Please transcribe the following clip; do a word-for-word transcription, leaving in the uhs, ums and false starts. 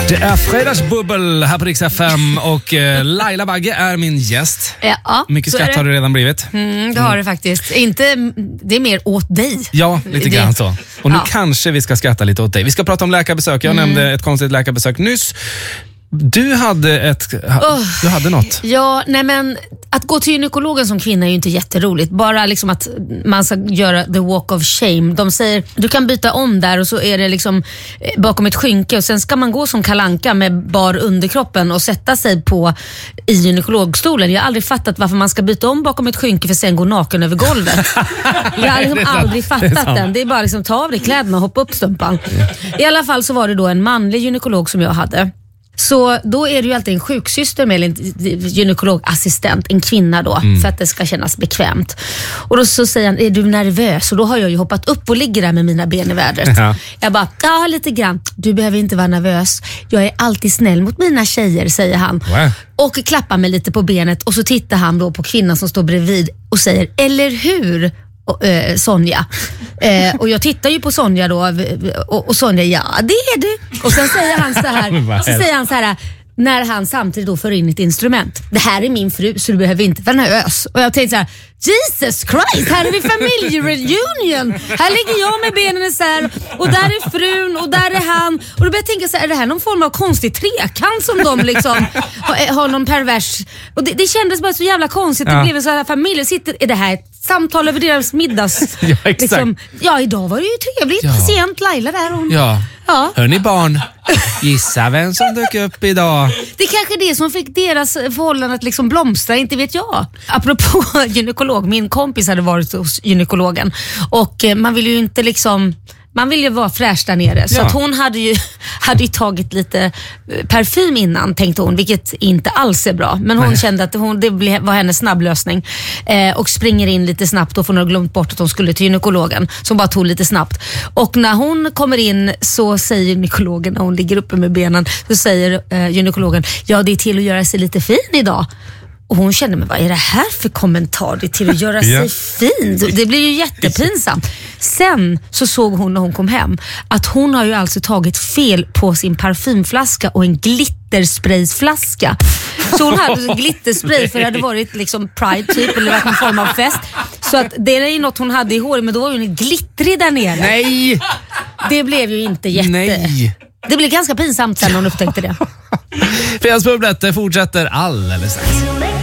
Det är fredagsbubbel här på Rix F M och eh, Laila Bagge är min gäst. Ja, mycket skratt har det redan blivit. Mm, det har mm. det faktiskt. Inte, det är mer åt dig. Ja, lite grann det. så. Och nu ja. kanske vi ska skratta lite åt dig. Vi ska prata om läkarbesök. Jag mm. nämnde ett konstigt läkarbesök nyss. Du hade ett oh. du hade något. Ja, nej men att gå till gynekologen som kvinna är ju inte jätteroligt. Bara liksom att man ska göra the walk of shame. De säger, du kan byta om där och så är det liksom bakom ett skynke och sen ska man gå som kalanka med bar underkroppen och sätta sig på i gynekologstolen. Jag har aldrig fattat varför man ska byta om bakom ett skynke för sen gå naken över golvet. Jag har liksom aldrig fattat den. Det är bara liksom ta av dig kläderna och hoppa upp stumpan. I alla fall så var det då en manlig gynekolog som jag hade. Så då är det ju alltid en sjuksyster med en gynekologassistent, en kvinna då, mm. för att det ska kännas bekvämt. Och då så säger han, är du nervös? Och då har jag ju hoppat upp och ligger där med mina ben i vädret. Ja. Jag bara, ja lite grann. Du behöver inte vara nervös. Jag är alltid snäll mot mina tjejer, säger han. Wow. Och klappar mig lite på benet och så tittar han då på kvinnan som står bredvid och säger, eller hur? Och, eh, Sonja eh, och jag tittar ju på Sonja då och, och Sonja, ja det är du. Och sen säger han så här, så säger han så här när han samtidigt då för in ett instrument. Det här är min fru så du behöver inte vara nervös. Och jag tänkte så här, Jesus Christ, här är vi familjereunion. Här ligger jag med benen isär och där är frun och där är han. Och då började jag tänka så här, är det här någon form av konstig trekant som de liksom har, har någon pervers. Och det, det kändes bara så jävla konstigt. Ja. Det blev en sån här familj. Sitter, är det här ett samtal över deras middags? Ja, exakt. Liksom, ja, idag var det ju trevligt. Ja. Patient Laila där. Hon, ja. Ja. Hörni barn, gissa vem som dök upp idag. Det är kanske det som fick deras förhållande att liksom blomstra, inte vet jag. Apropå gynekolog, min kompis hade varit hos gynekologen och man vill ju inte liksom, man vill ju vara fräsch där nere. Så ja. Att hon hade ju, hade ju tagit lite parfym innan, tänkte hon, vilket inte alls är bra. Men hon Nej. kände att hon, det var hennes snabblösning eh, och springer in lite snabbt och hon har glömt bort att hon skulle till gynekologen. Så hon bara tog lite snabbt. Och när hon kommer in så säger gynekologen, när hon ligger uppe med benen, så säger eh, gynekologen, ja det är till att göra sig lite fin idag. Och hon kände, men vad är det här för kommentar? Det är till att göra sig yeah. fin. Det blir ju jättepinsamt. Sen så såg hon när hon kom hem att hon har ju alltså tagit fel på sin parfymflaska och en glittersprayflaska. Så hon hade glitterspray för det hade varit liksom Pride typ eller någon form av fest. Så att det är ju något hon hade i hår, men då var ju en glittrig där nere. Nej! Det blev ju inte jätte... Nej! Det blev ganska pinsamt sen när hon upptäckte det. Fredagsbubblet fortsätter alldeles strax.